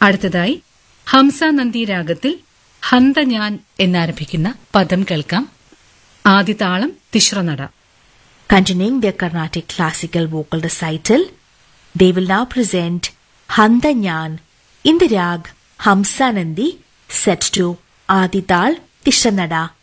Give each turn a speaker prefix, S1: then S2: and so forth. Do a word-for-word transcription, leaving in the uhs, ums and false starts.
S1: അടുത്തതായി ഹംസാനന്ദി രാഗത്തിൽ ഹന്ത ഞാൻ എന്നാരംഭിക്കുന്ന പദം കേൾക്കാം. ആദിതാളം Tisranada.
S2: Continuing their Carnatic classical vocal recital, they will now present Handa Nyan in the rag Hamsanandi set to Adital Tishanada.